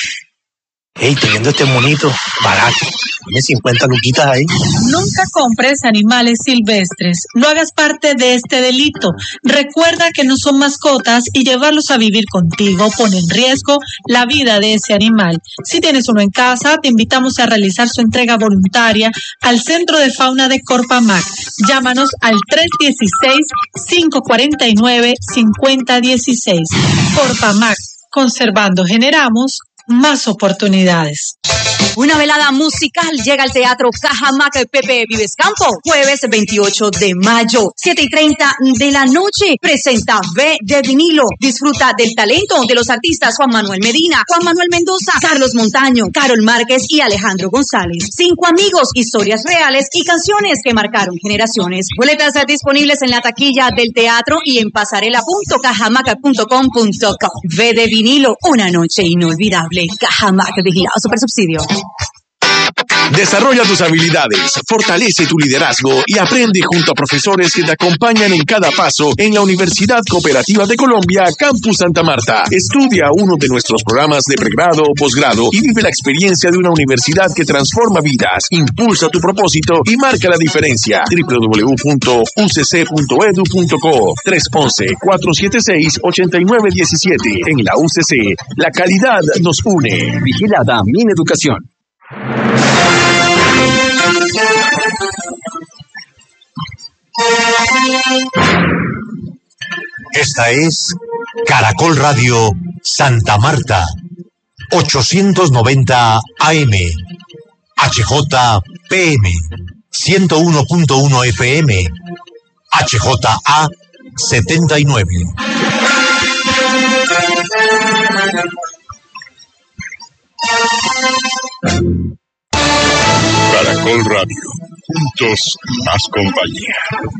Hey, teniendo este monito barato, tiene cincuenta luquitas ahí. Nunca compres animales silvestres. No hagas parte de este delito. Recuerda que no son mascotas y llevarlos a vivir contigo pone en riesgo la vida de ese animal. Si tienes uno en casa, te invitamos a realizar su entrega voluntaria al Centro de Fauna de Corpamac. Llámanos al tres uno seis, cinco cuatro nueve, cinco cero uno seis. Corpamac, conservando generamos más oportunidades. Una velada musical llega al Teatro Cajamarca Pepe Vives Campo, jueves veintiocho de mayo, siete y treinta de la noche. Presenta V de Vinilo. Disfruta del talento de los artistas Juan Manuel Medina, Juan Manuel Mendoza, Carlos Montaño, Carol Márquez y Alejandro González. Cinco amigos, historias reales y canciones que marcaron generaciones. Boletas disponibles en la taquilla del teatro y en pasarela punto cajamarca punto com punto co. V de Vinilo, una noche inolvidable. Cajamarca, vigilado super subsidio. Desarrolla tus habilidades, fortalece tu liderazgo y aprende junto a profesores que te acompañan en cada paso en la Universidad Cooperativa de Colombia, Campus Santa Marta. Estudia uno de nuestros programas de pregrado o posgrado y vive la experiencia de una universidad que transforma vidas, impulsa tu propósito y marca la diferencia. doble u doble u doble u punto u c c punto e d u punto co tres uno uno, cuatro siete seis, ocho nueve uno siete. En la U C C, la calidad nos une. Vigilada Mineducación. Esta es Caracol Radio Santa Marta, ochocientos noventa A M, H J P M, ciento uno punto uno F M, H J A setenta y nueve. Caracol Radio, juntos más compañía.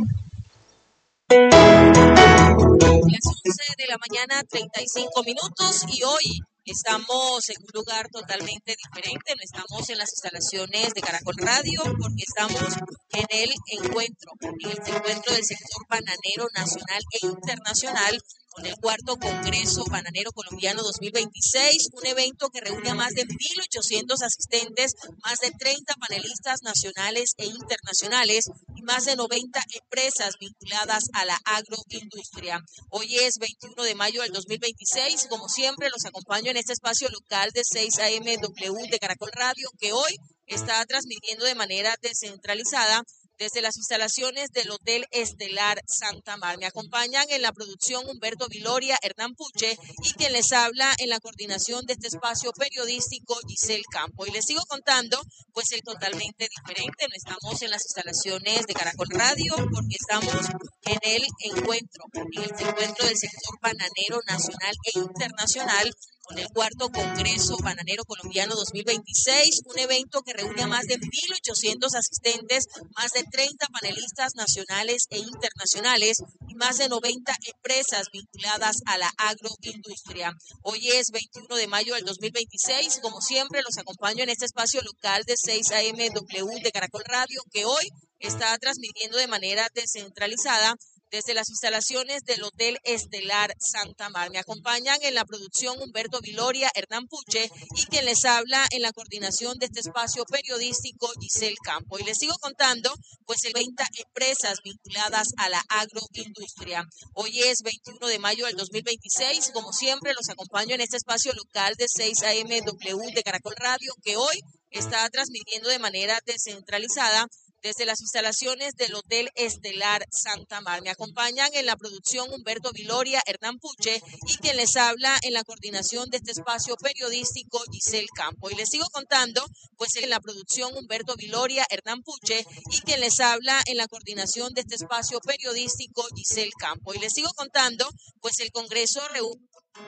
Las once de la mañana, treinta y cinco minutos, y hoy estamos en un lugar totalmente diferente. No estamos en las instalaciones de Caracol Radio porque estamos en el encuentro, en el encuentro del sector bananero nacional e internacional con el cuarto Congreso Bananero Colombiano dos mil veintiséis, un evento que reúne a más de mil ochocientos asistentes, más de treinta panelistas nacionales e internacionales y más de noventa empresas vinculadas a la agroindustria. Hoy es veintiuno de mayo del dos mil veintiséis y como siempre los acompaño en este espacio local de seis A M W de Caracol Radio, que hoy está transmitiendo de manera descentralizada desde las instalaciones del Hotel Estelar Santa Mar. Me acompañan en la producción Humberto Viloria, Hernán Puche y quien les habla en la coordinación de este espacio periodístico, Giselle Campo. Y les sigo contando, pues el totalmente diferente. No estamos en las instalaciones de Caracol Radio porque estamos en el encuentro, en el encuentro del sector bananero nacional e internacional con el cuarto Congreso Bananero Colombiano dos mil veintiséis, un evento que reúne a más de mil ochocientos asistentes, más de treinta panelistas nacionales e internacionales y más de noventa empresas vinculadas a la agroindustria. Hoy es veintiuno de mayo del dos mil veintiséis y como siempre los acompaño en este espacio local de seis A M W de Caracol Radio, que hoy está transmitiendo de manera descentralizada desde las instalaciones del Hotel Estelar Santa Mar. Me acompañan en la producción Humberto Viloria, Hernán Puche y quien les habla en la coordinación de este espacio periodístico, Giselle Campo. Y les sigo contando, pues el veinte empresas vinculadas a la agroindustria. Hoy es veintiuno de mayo del dos mil veintiséis y como siempre los acompaño en este espacio local de seis A M W de Caracol Radio, que hoy está transmitiendo de manera descentralizada desde las instalaciones del Hotel Estelar Santa Mar. Me acompañan en la producción Humberto Viloria, Hernán Puche y quien les habla en la coordinación de este espacio periodístico, Giselle Campo. Y les sigo contando, pues en la producción Humberto Viloria, Hernán Puche y quien les habla en la coordinación de este espacio periodístico, Giselle Campo. Y les sigo contando, pues el Congreso reúne...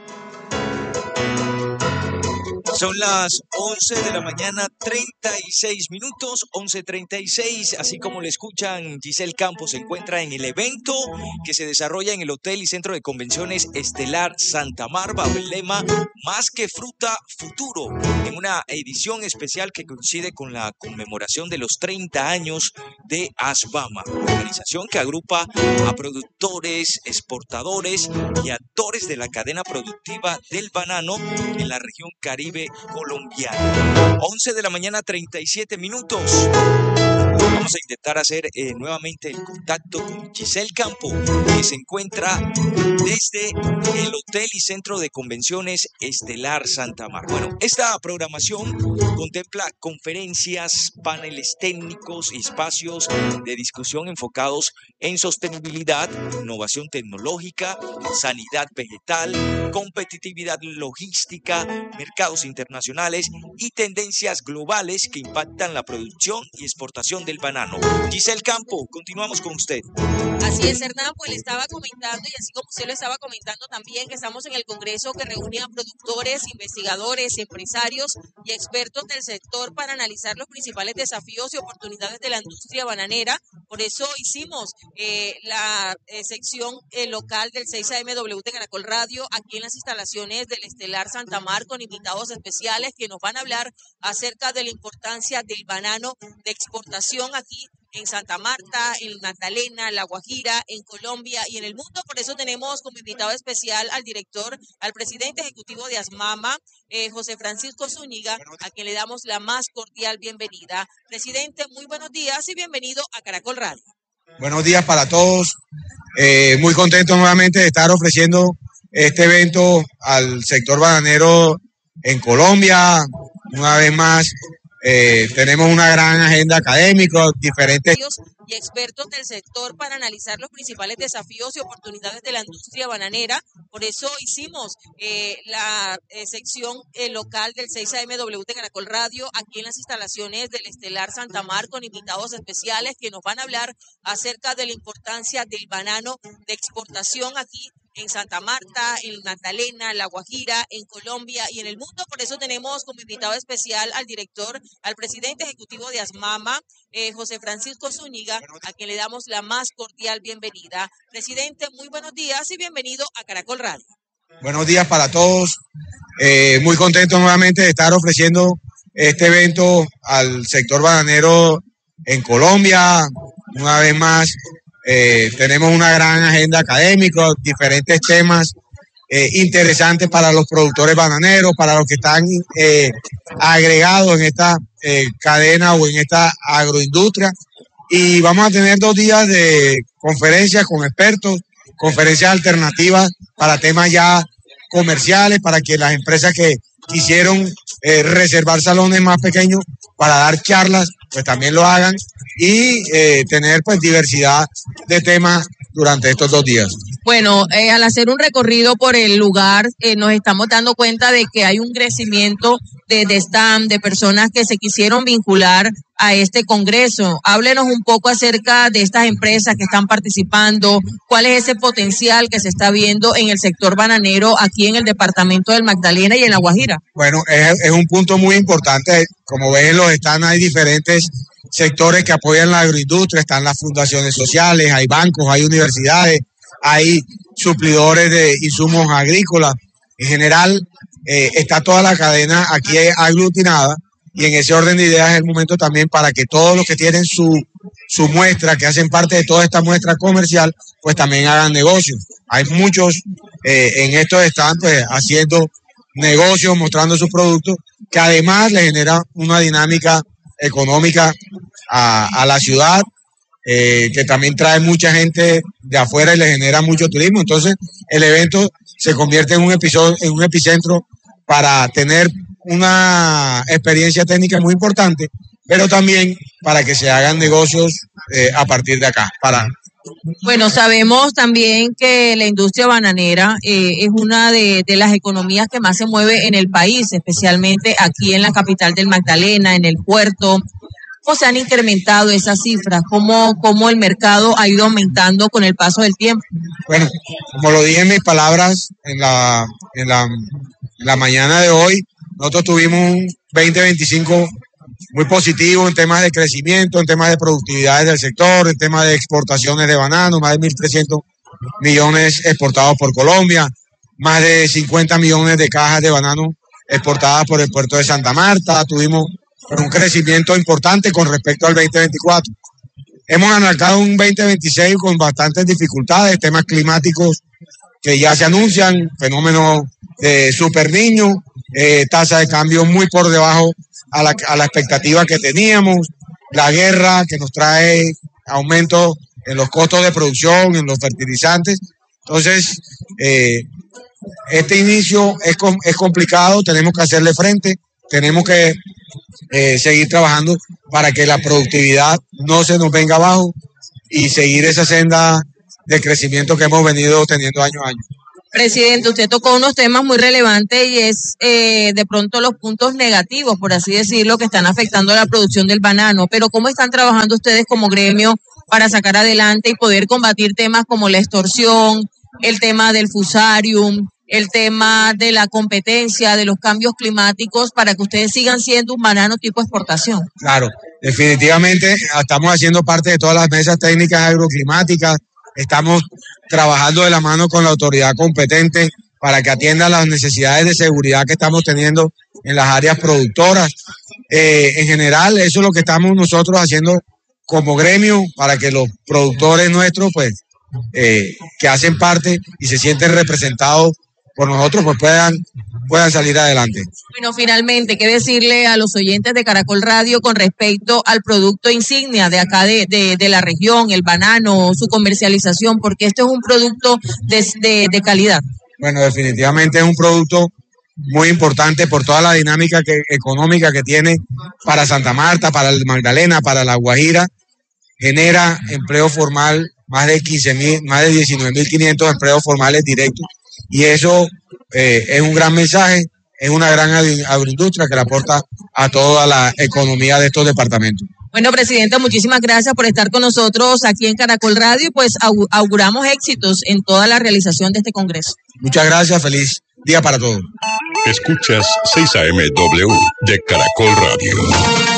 Son las once de la mañana, treinta y seis minutos, once treinta y seis, así como le escuchan, Giselle Campos se encuentra en el evento que se desarrolla en el Hotel y Centro de Convenciones Estelar Santa Mar bajo el lema Más que Fruta, Futuro, en una edición especial que coincide con la conmemoración de los treinta años de ASBAMA, organización que agrupa a productores, exportadores y actores de la cadena productiva del banano en la región Caribe colombiana. once de la mañana, treinta y siete minutos. Vamos a intentar hacer eh, nuevamente el contacto con Giselle Campo, que se encuentra desde el Hotel y Centro de Convenciones Estelar Santa Marta. Bueno, esta programación contempla conferencias, paneles técnicos y espacios de discusión enfocados en sostenibilidad, innovación tecnológica, sanidad vegetal, competitividad logística, mercados internacionales y tendencias globales que impactan la producción y exportación del banano. Giselle Campo, continuamos con usted. Así es, Hernán, pues le estaba comentando, y así como usted lo estaba comentando también, que estamos en el Congreso que reúne a productores, investigadores, empresarios y expertos del sector para analizar los principales desafíos y oportunidades de la industria bananera. Por eso hicimos eh, la eh, sección eh, local del seis A M W de Caracol Radio aquí en las instalaciones del Estelar Santa Marta, con invitados especiales que nos van a hablar acerca de la importancia del banano de exportación aquí en Santa Marta, en Magdalena, La Guajira, en Colombia y en el mundo. Por eso tenemos como invitado especial al director, al presidente ejecutivo de ASMAMA, eh, José Francisco Zúñiga, a quien le damos la más cordial bienvenida. Presidente, muy buenos días y bienvenido a Caracol Radio. Buenos días para todos. Eh, muy contento nuevamente de estar ofreciendo este evento al sector bananero en Colombia. Una vez más, Eh, tenemos una gran agenda académica, diferentes y expertos del sector para analizar los principales desafíos y oportunidades de la industria bananera. Por eso hicimos eh, la eh, sección eh, local del seis A M W de Caracol Radio aquí en las instalaciones del Estelar Santa Marta, con invitados especiales que nos van a hablar acerca de la importancia del banano de exportación aquí en Santa Marta, en Magdalena, La Guajira, en Colombia y en el mundo. Por eso tenemos como invitado especial al director, al presidente ejecutivo de ASMAMA, eh, José Francisco Zúñiga, a quien le damos la más cordial bienvenida. Presidente, muy buenos días y bienvenido a Caracol Radio. Buenos días para todos. Eh, muy contento nuevamente de estar ofreciendo este evento al sector bananero en Colombia. Una vez más, Eh, tenemos una gran agenda académica, diferentes temas eh, interesantes para los productores bananeros, para los que están eh, agregados en esta eh, cadena o en esta agroindustria. Y vamos a tener dos días de conferencias con expertos, conferencias alternativas para temas ya comerciales, para que las empresas que quisieron eh, reservar salones más pequeños para dar charlas, pues también lo hagan, y eh, tener pues diversidad de temas durante estos dos días. Bueno, eh, al hacer un recorrido por el lugar, eh, nos estamos dando cuenta de que hay un crecimiento de, de stand, de personas que se quisieron vincular a este congreso. Háblenos un poco acerca de estas empresas que están participando, cuál es ese potencial que se está viendo en el sector bananero aquí en el departamento del Magdalena y en La Guajira. Bueno, es, es un punto muy importante. Como ven, en los stands hay diferentes sectores que apoyan la agroindustria, están las fundaciones sociales, hay bancos, hay universidades, hay suplidores de insumos agrícolas. En general, eh, está toda la cadena aquí aglutinada, y en ese orden de ideas es el momento también para que todos los que tienen su, su muestra, que hacen parte de toda esta muestra comercial, pues también hagan negocios. Hay muchos eh, en estos stands pues, haciendo negocios, mostrando sus productos, que además le genera una dinámica económica a, a la ciudad, eh, que también trae mucha gente de afuera y le genera mucho turismo. Entonces el evento se convierte en un episodio, en un epicentro para tener una experiencia técnica muy importante, pero también para que se hagan negocios eh, a partir de acá. Para Bueno, sabemos también que la industria bananera eh, es una de, de las economías que más se mueve en el país, especialmente aquí en la capital del Magdalena, en el puerto. ¿Cómo se han incrementado esas cifras? ¿Cómo, cómo el mercado ha ido aumentando con el paso del tiempo? Bueno, como lo dije en mis palabras en la, en la, en la mañana de hoy, nosotros tuvimos un veinte veinticinco muy positivo en temas de crecimiento, en temas de productividades del sector, en temas de exportaciones de banano, más de mil trescientos millones exportados por Colombia, más de cincuenta millones de cajas de banano exportadas por el puerto de Santa Marta. Tuvimos un crecimiento importante con respecto al veinte veinticuatro. Hemos arrancado un veinte veintiséis con bastantes dificultades, temas climáticos que ya se anuncian, fenómenos de super niño, eh, tasa de cambio muy por debajo a la, a la expectativa que teníamos, la guerra que nos trae aumento en los costos de producción, en los fertilizantes. Entonces, eh, este inicio es, es complicado, tenemos que hacerle frente, tenemos que eh, seguir trabajando para que la productividad no se nos venga abajo y seguir esa senda de crecimiento que hemos venido teniendo año a año. Presidente, usted tocó unos temas muy relevantes y es eh, de pronto los puntos negativos, por así decirlo, que están afectando a la producción del banano. Pero ¿cómo están trabajando ustedes como gremio para sacar adelante y poder combatir temas como la extorsión, el tema del fusarium, el tema de la competencia, de los cambios climáticos, para que ustedes sigan siendo un banano tipo exportación? Claro, definitivamente estamos haciendo parte de todas las mesas técnicas agroclimáticas, estamos trabajando de la mano con la autoridad competente para que atienda las necesidades de seguridad que estamos teniendo en las áreas productoras. Eh, en general, eso es lo que estamos nosotros haciendo como gremio para que los productores nuestros, pues, eh, que hacen parte y se sienten representados por nosotros, pues puedan, puedan salir adelante. Bueno, finalmente, ¿qué decirle a los oyentes de Caracol Radio con respecto al producto insignia de acá de, de, de la región, el banano, su comercialización? Porque esto es un producto de, de, de calidad. Bueno, definitivamente es un producto muy importante por toda la dinámica que, económica que tiene para Santa Marta, para el Magdalena, para La Guajira. Genera empleo formal, más de quince mil, más de diecinueve mil quinientos empleos formales directos. Y eso eh, es un gran mensaje, es una gran agroindustria que le aporta a toda la economía de estos departamentos. Bueno, presidente, muchísimas gracias por estar con nosotros aquí en Caracol Radio y pues auguramos éxitos en toda la realización de este congreso. Muchas gracias, feliz día para todos. Escuchas seis A M W de Caracol Radio.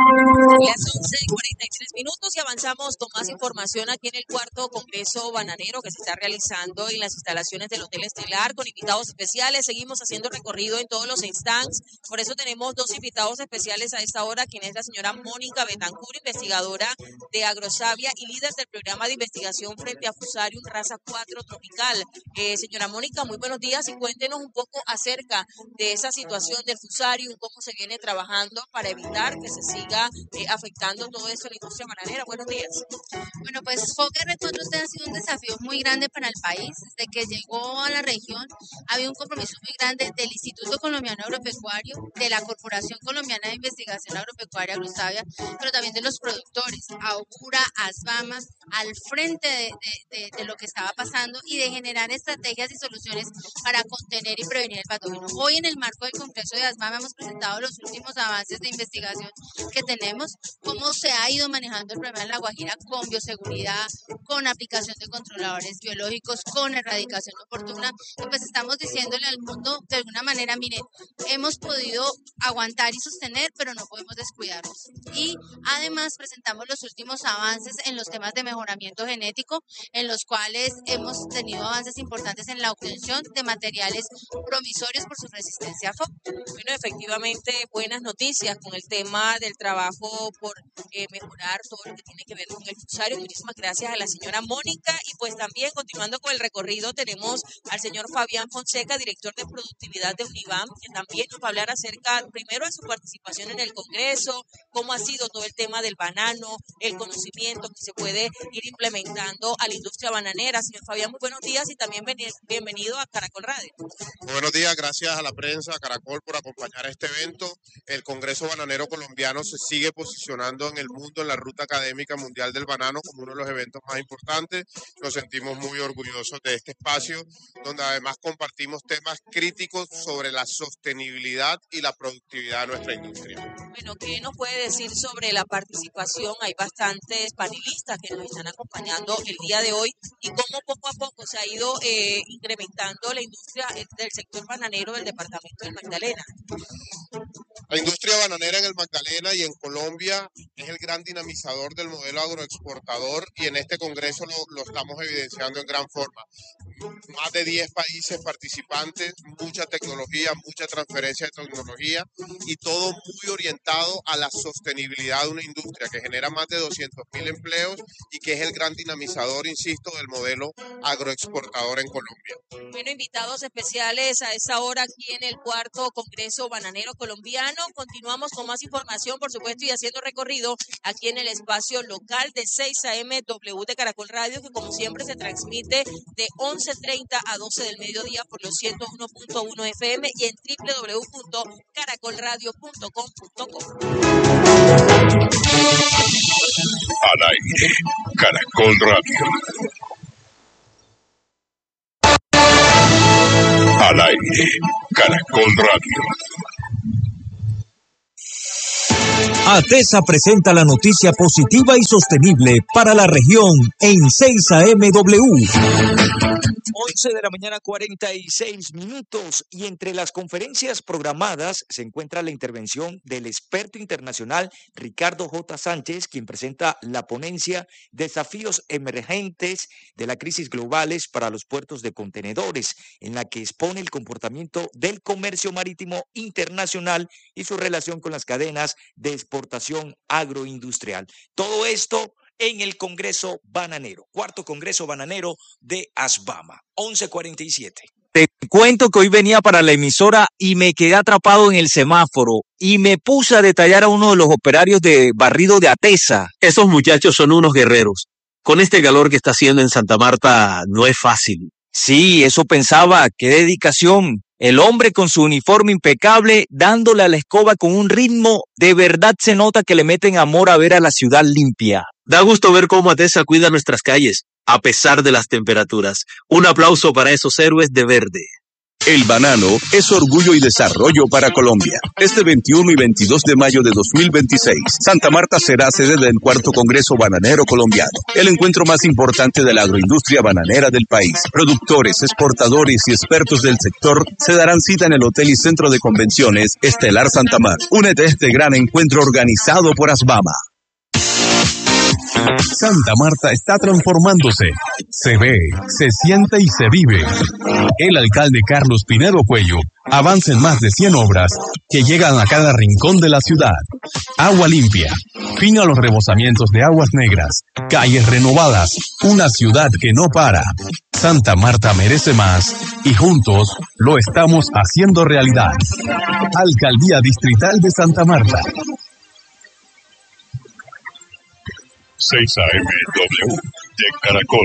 Las once y cuarenta y tres minutos y avanzamos con más información aquí en el cuarto Congreso Bananero que se está realizando en las instalaciones del Hotel Estelar con invitados especiales. Seguimos haciendo recorrido en todos los stands, por eso tenemos dos invitados especiales a esta hora, quien es la señora Mónica Betancourt, investigadora de Agrosavia y líder del programa de investigación frente a Fusarium raza cuatro tropical. Eh, señora Mónica, muy buenos días y cuéntenos un poco acerca de esa situación del Fusarium, cómo se viene trabajando para evitar que se siga eh, afectando todo eso a la industria bananera. Buenos días. Bueno, pues Foca R cuatro ha sido un desafío muy grande para el país. Desde que llegó a la región había un compromiso muy grande del Instituto Colombiano Agropecuario, de la Corporación Colombiana de Investigación Agropecuaria Agrosavia, pero también de los productores, Augura, Asbama, al frente de, de, de, de lo que estaba pasando y de generar estrategias y soluciones para contener y prevenir el patógeno. Hoy en el marco del Congreso de Asbama hemos presentado los últimos avances de investigación que tenemos, cómo se ha ido manejando el problema en La Guajira con bioseguridad, con aplicación de controladores biológicos, con erradicación oportuna. Y pues estamos diciéndole al mundo de alguna manera, miren, hemos podido aguantar y sostener, pero no podemos descuidarnos. Y además presentamos los últimos avances en los temas de mejoramiento genético, en los cuales hemos tenido avances importantes en la obtención de materiales promisorios por su resistencia a fuego. Bueno, efectivamente, buenas noticias con el tema del trabajo por eh, mejorar todo lo que tiene que ver con el fusario. Muchísimas gracias a la señora Mónica. Y pues también, continuando con el recorrido, tenemos al señor Fabián Fonseca, director de productividad de Univam, que también nos va a hablar acerca, primero, de su participación en el Congreso, cómo ha sido todo el tema del banano, el conocimiento que se puede ir implementando a la industria bananera. Señor Fabián, muy buenos días y también bienvenido a Caracol Radio. Muy buenos días, gracias a la prensa, a Caracol, por acompañar este evento. El Congreso Bananero Colombiano se sigue posicionando en el mundo, en la ruta académica mundial del banano, como uno de los eventos más importantes. Nos sentimos muy orgullosos de este espacio, donde además compartimos temas críticos sobre la sostenibilidad y la productividad de nuestra industria. Bueno, ¿qué nos puede decir sobre la participación? Hay bastantes panelistas que nos están acompañando el día de hoy y cómo poco a poco se ha ido eh, incrementando la industria del sector bananero del departamento del Magdalena. La industria bananera en el Magdalena y en Colombia es el gran dinamizador del modelo agroexportador y en este congreso lo, lo estamos evidenciando en gran forma. más de diez países participantes, mucha tecnología, mucha transferencia de tecnología y todo muy orientado a la sostenibilidad de una industria que genera más de doscientos mil empleos y que es el gran dinamizador, insisto, del modelo agroexportador en Colombia. Bueno, invitados especiales a esta hora aquí en el cuarto Congreso Bananero Colombiano. Continuamos con más información, por supuesto, y haciendo recorrido aquí en el espacio local de seis A M W de Caracol Radio, que como siempre se transmite de once treinta a doce del mediodía por los ciento uno punto uno F M y en doble u doble u doble u punto caracol radio punto com punto co. Al aire, Caracol Radio. Al aire, Caracol Radio. ATESA presenta la noticia positiva y sostenible para la región en seis A M W. once de la mañana, cuarenta y seis minutos, y entre las conferencias programadas se encuentra la intervención del experto internacional Ricardo J. Sánchez, quien presenta la ponencia Desafíos emergentes de la crisis globales para los puertos de contenedores, en la que expone el comportamiento del comercio marítimo internacional y su relación con las cadenas de exportación agroindustrial. Todo esto en el Congreso Bananero, cuarto Congreso Bananero de ASBAMA, once cuarenta y siete. Te cuento que hoy venía para la emisora y me quedé atrapado en el semáforo y me puse a detallar a uno de los operarios de barrido de ATESA. Esos muchachos son unos guerreros. Con este calor que está haciendo en Santa Marta no es fácil. Sí, eso pensaba, qué dedicación. El hombre con su uniforme impecable, dándole a la escoba con un ritmo, de verdad se nota que le meten amor a ver a la ciudad limpia. Da gusto ver cómo ATESA cuida nuestras calles, a pesar de las temperaturas. Un aplauso para esos héroes de verde. El banano es orgullo y desarrollo para Colombia. Este veintiuno y veintidós de mayo de dos mil veintiséis, Santa Marta será sede del cuarto Congreso Bananero Colombiano, el encuentro más importante de la agroindustria bananera del país. Productores, exportadores y expertos del sector se darán cita en el Hotel y Centro de Convenciones Estelar Santa Marta. Únete a este gran encuentro organizado por ASBAMA. Santa Marta está transformándose. Se ve, se siente y se vive. El alcalde Carlos Pinedo Cuello avanza en más de cien obras que llegan a cada rincón de la ciudad. Agua limpia, fin a los rebosamientos de aguas negras, calles renovadas, una ciudad que no para. Santa Marta merece más y juntos lo estamos haciendo realidad. Alcaldía Distrital de Santa Marta. seis A M W de Caracol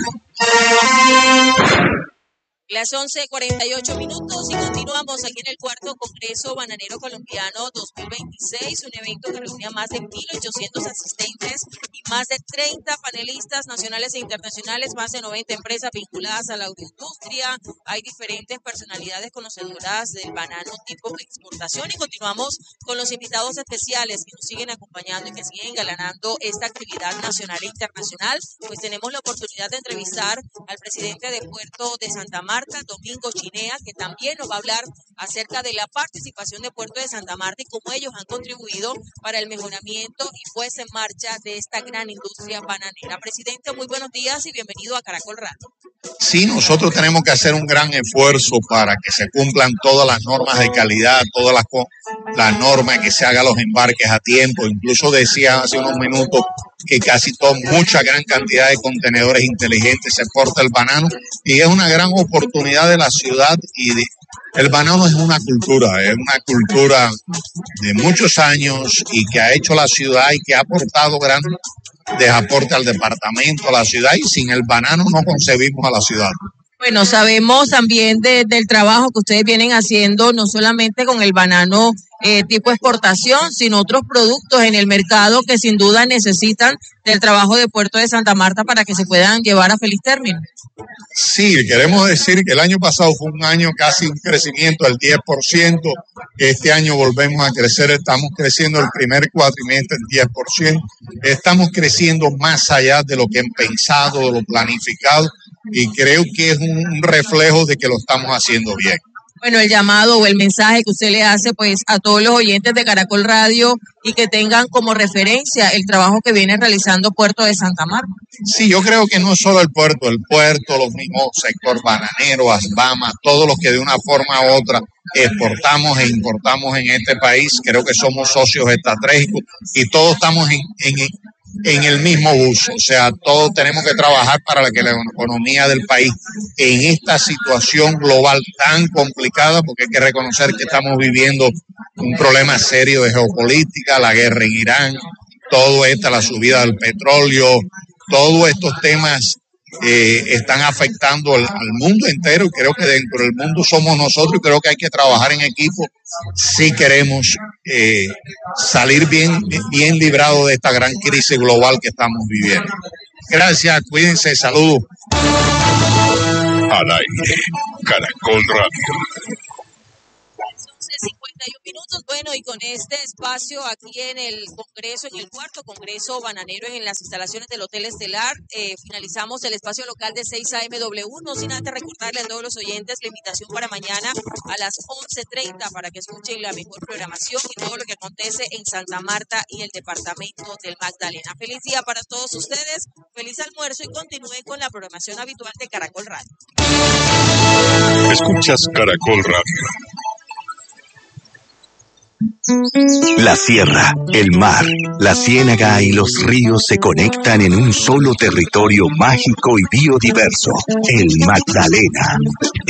Radio. Las once cuarenta y ocho minutos y continuamos aquí en el cuarto Congreso Bananero Colombiano dos mil veintiséis, un evento que reúne a más de mil ochocientos asistentes y más de treinta panelistas nacionales e internacionales, más de noventa empresas vinculadas a la agroindustria. Hay diferentes personalidades conocedoras del banano tipo de exportación y continuamos con los invitados especiales que nos siguen acompañando y que siguen engalanando esta actividad nacional e internacional. Pues tenemos la oportunidad de entrevistar al presidente de Puerto de Santa Marta, Domingo Chinea, que también nos va a hablar acerca de la participación de Puerto de Santa Marta y cómo ellos han contribuido para el mejoramiento y puesta en marcha de esta gran industria bananera. Presidente, muy buenos días y bienvenido a Caracol Radio. Sí, nosotros tenemos que hacer un gran esfuerzo para que se cumplan todas las normas de calidad, todas las, las normas, que se hagan los embarques a tiempo. Incluso decía hace unos minutos que casi todo, mucha gran cantidad de contenedores inteligentes se exporta el banano y es una gran oportunidad de la ciudad. Y de, el banano es una cultura, es una cultura de muchos años y que ha hecho la ciudad y que ha aportado grandes aportes al departamento, a la ciudad, y sin el banano no concebimos a la ciudad. Bueno, sabemos también de, del trabajo que ustedes vienen haciendo, no solamente con el banano eh, tipo exportación, sino otros productos en el mercado que sin duda necesitan del trabajo de Puerto de Santa Marta para que se puedan llevar a feliz término. Sí, queremos decir que el año pasado fue un año casi un crecimiento del diez por ciento, este año volvemos a crecer, estamos creciendo el primer cuatrimestre el diez por ciento, estamos creciendo más allá de lo que han pensado, de lo planificado, y creo que es un reflejo de que lo estamos haciendo bien. Bueno, el llamado o el mensaje que usted le hace pues a todos los oyentes de Caracol Radio y que tengan como referencia el trabajo que viene realizando Puerto de Santa Marta. Sí, yo creo que no solo el puerto, el puerto, los mismos sector bananero, Asbama, todos los que de una forma u otra exportamos e importamos en este país, creo que somos socios estratégicos y todos estamos en, en, en el mismo uso, o sea, todos tenemos que trabajar para que la economía del país en esta situación global tan complicada, porque hay que reconocer que estamos viviendo un problema serio de geopolítica, la guerra en Irán, todo esto, la subida del petróleo, todos estos temas eh, están afectando al, al mundo entero y creo que dentro del mundo somos nosotros y creo que hay que trabajar en equipo si queremos eh, salir bien, bien librados de esta gran crisis global que estamos viviendo. Gracias, cuídense, saludos. Al aire, Caracol Radio. cincuenta y un minutos, bueno, y con este espacio aquí en el Congreso, en el cuarto Congreso Bananero en las instalaciones del Hotel Estelar, eh, finalizamos el espacio local de seis A M W, no sin antes recordarle a todos los oyentes la invitación para mañana a las once treinta para que escuchen la mejor programación y todo lo que acontece en Santa Marta y el departamento del Magdalena. Feliz día para todos ustedes, feliz almuerzo y continúen con la programación habitual de Caracol Radio. Escuchas Caracol Radio. La sierra, el mar, la ciénaga y los ríos se conectan en un solo territorio mágico y biodiverso, el Magdalena.